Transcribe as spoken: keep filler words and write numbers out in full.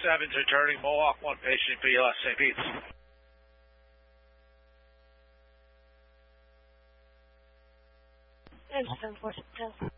seven's returning Mohawk one patient B L S Saint Pete's. And seven four six ten.